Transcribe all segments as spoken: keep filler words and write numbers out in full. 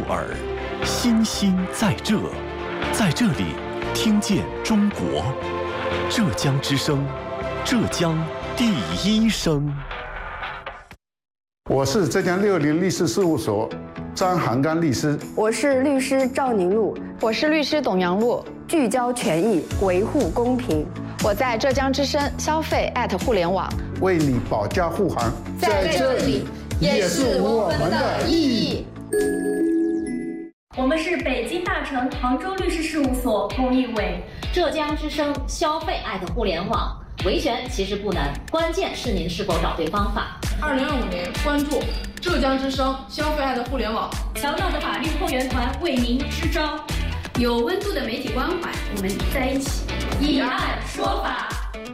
耳，新星在这，在这里听见中国。浙江之声，浙江第一声。 我是浙江六零律师事务所张涵刚律师， 我是律师赵宁露， 我是律师董阳露， 聚焦权益，维护公平。 我在浙江之声消费@互联网， 为你保驾护航， 在这里也是我们的意义。 我们是北京大成杭州律师事务所公益委， 浙江之声消费@互联网。维权其实不难，关键是您是否找对方法。 二零二五年，关注浙江之声消费@互联网， 强大的法律后援团为您支招，有温度的媒体关怀，我们在一起以案说法。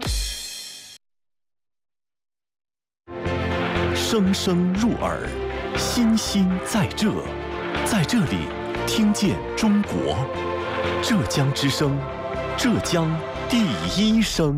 声声入耳，新星在这，在这里听见中国。浙江之声，浙江第一声。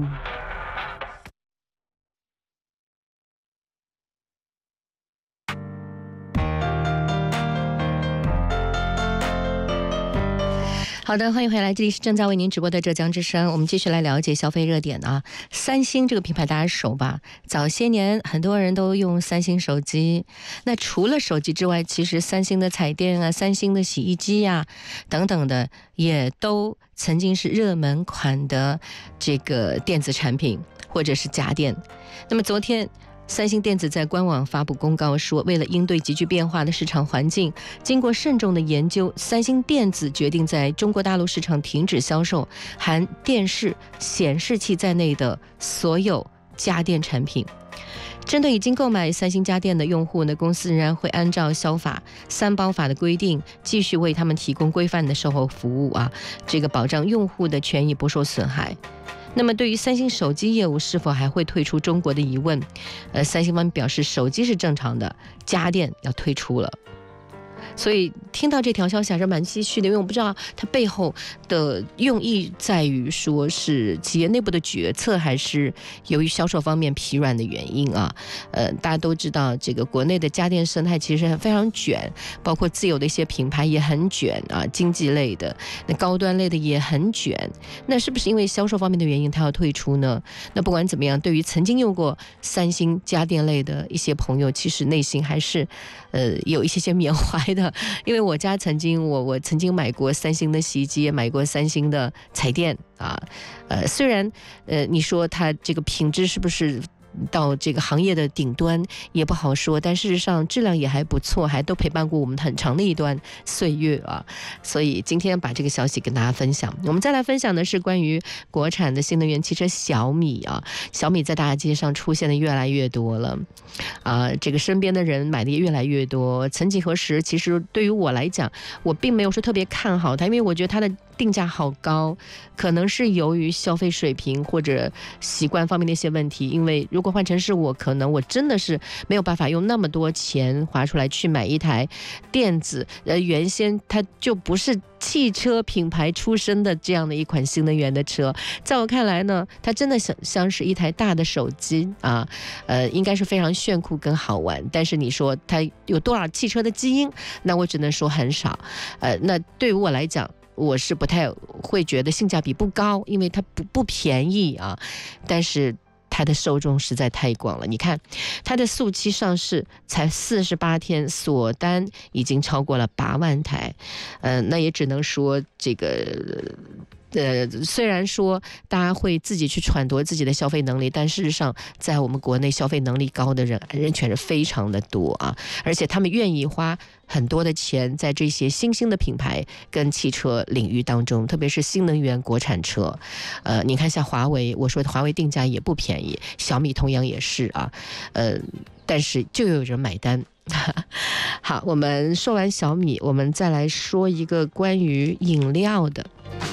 好的，欢迎回来，这里是正在为您直播的浙江之声。我们继续来了解消费热点啊。三星这个品牌大家熟吧？早些年很多人都用三星手机。那除了手机之外，其实三星的彩电啊、三星的洗衣机呀、啊、等等的，也都曾经是热门款的这个电子产品或者是家电。那么昨天，三星电子在官网发布公告说，为了应对急剧变化的市场环境，经过慎重的研究，三星电子决定在中国大陆市场停止销售含电视、显示器在内的所有家电产品。针对已经购买三星家电的用户呢，公司仍然会按照消法、三包法的规定，继续为他们提供规范的售后服务啊，这个保障用户的权益不受损害。那么对于三星手机业务是否还会退出中国的疑问，呃，三星方面表示手机是正常的，家电要退出了。所以听到这条消息还是蛮唏嘘的，因为我不知道它背后的用意在于说是企业内部的决策，还是由于销售方面疲软的原因啊。呃，大家都知道这个国内的家电生态其实非常卷，包括自有的一些品牌也很卷啊，经济类的、那高端类的也很卷。那是不是因为销售方面的原因它要退出呢？那不管怎么样，对于曾经用过三星家电类的一些朋友，其实内心还是呃有一些些缅怀的。因为我家曾经我我曾经买过三星的洗衣机，也买过三星的彩电啊，呃，虽然呃你说它这个品质是不是到这个行业的顶端也不好说，但事实上质量也还不错，还都陪伴过我们很长的一段岁月啊。所以今天把这个消息跟大家分享。我们再来分享的是关于国产的新能源汽车小米啊，小米在大街上出现的越来越多了啊，这个身边的人买的也越来越多。曾几何时，其实对于我来讲，我并没有说特别看好它，因为我觉得它的定价好高，可能是由于消费水平或者习惯方面的一些问题。因为如果换成是我，可能我真的是没有办法用那么多钱花出来去买一台电子呃，原先它就不是汽车品牌出身的这样的一款新能源的车。在我看来呢，它真的像像是一台大的手机啊，呃，应该是非常炫酷跟好玩。但是你说它有多少汽车的基因，那我只能说很少。呃，那对于我来讲，我是不太会觉得性价比不高，因为它不不便宜啊，但是它的受众实在太广了。你看它的速七上市才四十八天，锁单已经超过了八万台，呃，那也只能说这个呃，虽然说大家会自己去揣度自己的消费能力，但事实上在我们国内消费能力高的人人群是非常的多啊，而且他们愿意花很多的钱在这些新兴的品牌跟汽车领域当中，特别是新能源国产车。呃，你看像华为，我说的华为定价也不便宜，小米同样也是啊，呃，但是就有人买单。好，我们说完小米，我们再来说一个关于饮料的。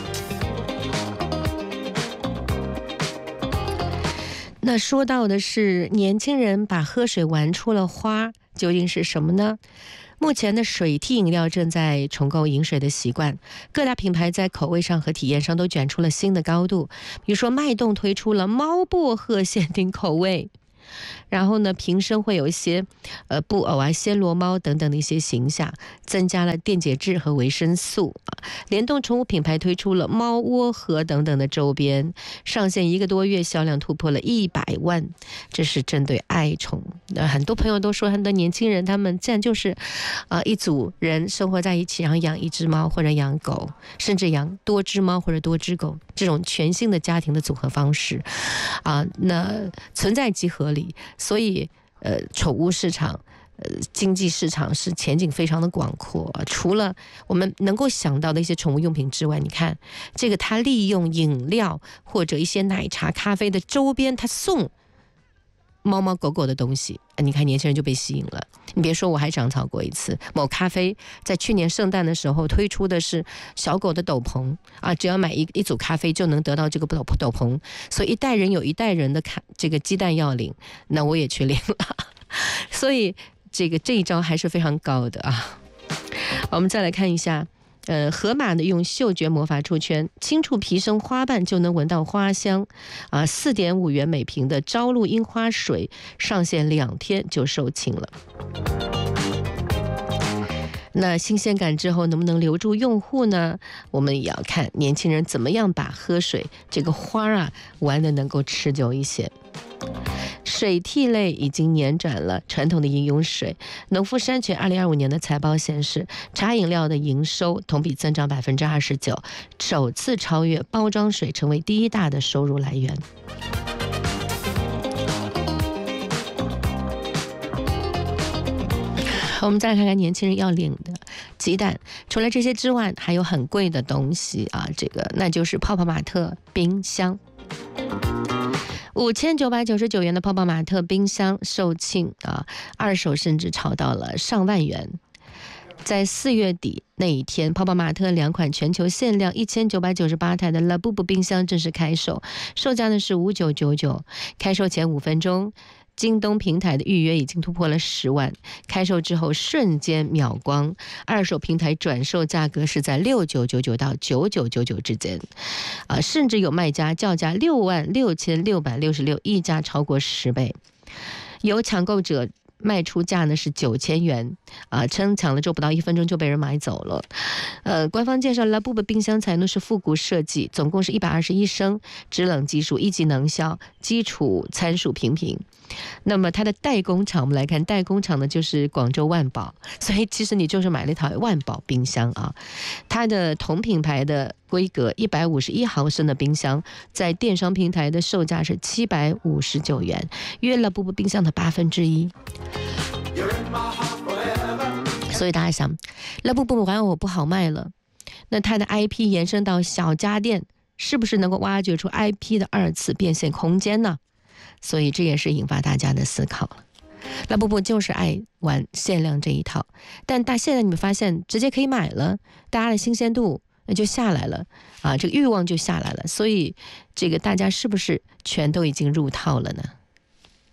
那说到的是年轻人把喝水玩出了花，究竟是什么呢？目前的水替饮料正在重构饮水的习惯，各大品牌在口味上和体验上都卷出了新的高度。比如说脉动推出了猫薄荷限定口味， 然后呢，瓶身会有一些呃布偶啊、暹罗猫等等的一些形象，增加了电解质和维生素啊。联动宠物品牌推出了猫窝盒等等的周边，上线一个多月，销量突破了一百万。这是针对爱宠。呃，很多朋友都说，很多年轻人他们这样就是，呃，一组人生活在一起，然后养一只猫或者养狗，甚至养多只猫或者多只狗，这种全新的家庭的组合方式，啊、呃，那存在即合理。所以，呃，宠物市场。呃，经济市场是前景非常的广阔、啊。除了我们能够想到的一些宠物用品之外，你看这个，它利用饮料或者一些奶茶、咖啡的周边，它送猫猫狗狗的东西，你看年轻人就被吸引了。你别说，我还长草过一次。某咖啡在去年圣诞的时候推出的是小狗的斗篷啊，只要买一一组咖啡就能得到这个斗斗篷，所以一代人有一代人的卡这个鸡蛋要领，那我也去领了。所以。这个这一招还是非常高的啊！我们再来看一下，呃，河马呢用嗅觉魔法出圈，轻触皮生花瓣就能闻到花香啊！四点五元每瓶的朝露樱花水上线两天就售罄了。那新鲜感之后能不能留住用户呢？我们也要看年轻人怎么样把喝水这个花啊玩得能够持久一些。水替类已经年转了传统的饮用水。农夫山泉二零二五年的财报显示，茶饮料的营收同比增长百分之二十九，首次超越包装水，成为第一大的收入来源。我们再来看看年轻人要领的鸡蛋，除了这些之外，还有很贵的东西啊，这个那就是泡泡玛特冰箱。五千九百九十九元的泡泡玛特冰箱售罄啊，二手甚至炒到了上万元。在四月底那一天，泡泡玛特两款全球限量一千九百九十八台的 Labubu 冰箱正式开售，售价呢是五千九百九十九。开售前五分钟，京东平台的预约已经突破了十万，开售之后瞬间秒光，二手平台转售价格是在六千九百九十九到九千九百九十九之间，啊，甚至有卖家叫价六万六千六百六十六，溢价超过十倍，有抢购者卖出价呢是九千元啊，称抢了之后不到一分钟就被人买走了。呃，官方介绍 Labubu 冰箱采用是复古设计，总共是一百二十一升，制冷技术，一级能效，基础参数平平。那么它的代工厂，我们来看代工厂呢就是广州万宝，所以其实你就是买了一台万宝冰箱啊。它的同品牌的规格一百五十一毫升的冰箱，在电商平台的售价是七百五十九元，约了Labubu冰箱的八分之一。所以大家想，Labubu玩偶不好卖了，那它的 I P 延伸到小家电，是不是能够挖掘出 I P 的二次变现空间呢？所以这也是引发大家的思考了。Labubu就是爱玩限量这一套，但大现在你们发现直接可以买了，大家的新鲜度那就下来了啊，这个欲望就下来了，所以这个大家是不是全都已经入套了呢？